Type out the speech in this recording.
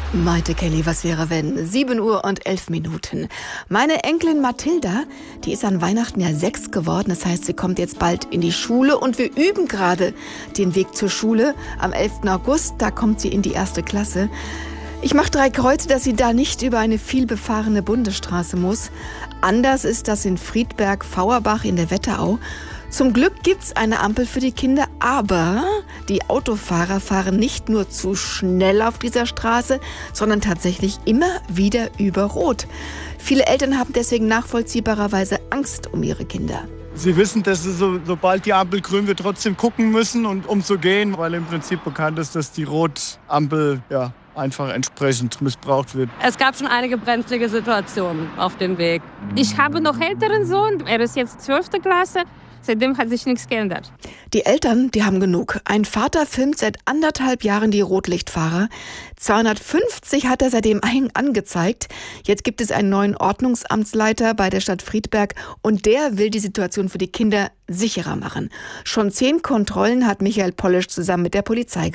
Maite Kelly, was wäre wenn? 7 Uhr und 11 Minuten. Meine Enkelin Mathilda, die ist an Weihnachten ja 6 geworden. Das heißt, sie kommt jetzt bald in die Schule und wir üben gerade den Weg zur Schule. Am 11. August, da kommt sie in die 1. Klasse. Ich mache 3 Kreuze, dass sie da nicht über eine vielbefahrene Bundesstraße muss. Anders ist das in Friedberg-Fauerbach in der Wetterau. Zum Glück gibt's eine Ampel für die Kinder, aber die Autofahrer fahren nicht nur zu schnell auf dieser Straße, sondern tatsächlich immer wieder über Rot. Viele Eltern haben deswegen nachvollziehbarerweise Angst um ihre Kinder. Sie wissen, dass sie sobald die Ampel grün wird, trotzdem gucken müssen und um zu gehen, weil im Prinzip bekannt ist, dass die Rotampel einfach entsprechend missbraucht wird. Es gab schon einige brenzlige Situationen auf dem Weg. Ich habe noch einen älteren Sohn, er ist jetzt 12. Klasse. Seitdem hat sich nichts geändert. Die Eltern, die haben genug. Ein Vater filmt seit 1,5 Jahren die Rotlichtfahrer. 250 hat er seitdem angezeigt. Jetzt gibt es einen neuen Ordnungsamtsleiter bei der Stadt Friedberg und der will die Situation für die Kinder sicherer machen. Schon 10 Kontrollen hat Michael Polisch zusammen mit der Polizei